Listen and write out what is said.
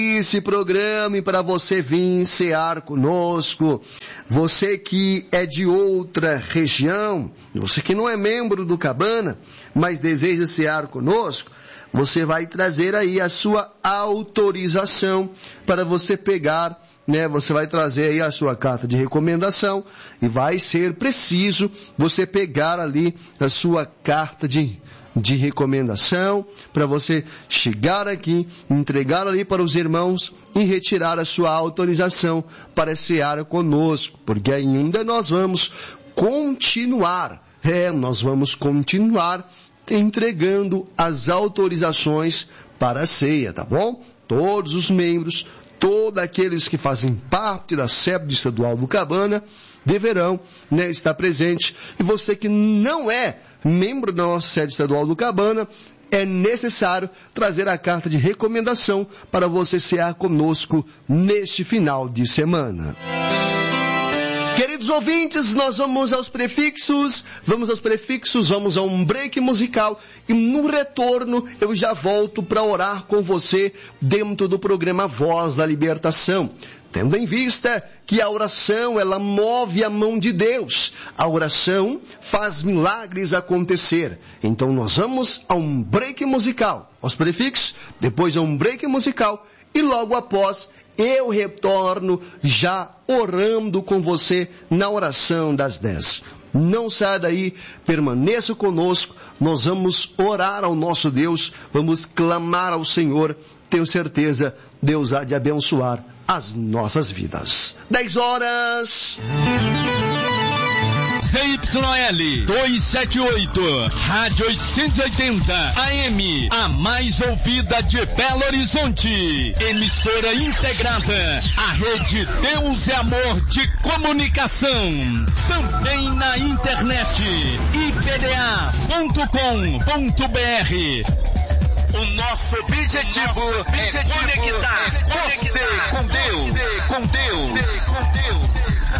se programe para você vir cear conosco. Você que é de outra região, você que não é membro do Cabana, mas deseja cear conosco, você vai trazer aí a sua autorização para você pegar, né? Você vai trazer aí a sua carta de recomendação e vai ser preciso você pegar ali a sua carta de recomendação para você chegar aqui, entregar ali para os irmãos e retirar a sua autorização para cear conosco, porque ainda nós vamos continuar entregando as autorizações para a ceia, tá bom? Todos os membros, todos aqueles que fazem parte da sede estadual do Cabana deverão, né, estar presentes. E você que não é membro da nossa sede estadual do Cabana, é necessário trazer a carta de recomendação para você cear conosco neste final de semana. Queridos ouvintes, nós vamos aos prefixos, vamos a um break musical e no retorno eu já volto para orar com você dentro do programa Voz da Libertação. Tendo em vista que a oração, ela move a mão de Deus. A oração faz milagres acontecer. Então nós vamos a um break musical, aos prefixos, depois a um break musical e logo após eu retorno já orando com você na oração das 10. Não saia daí, permaneça conosco, nós vamos orar ao nosso Deus, vamos clamar ao Senhor, tenho certeza, Deus há de abençoar as nossas vidas. 10 horas... ZYL 278, Rádio 880 AM, a mais ouvida de Belo Horizonte. Emissora integrada à rede Deus é Amor de Comunicação. Também na internet, ipda.com.br. O nosso objetivo é conectar você com Deus.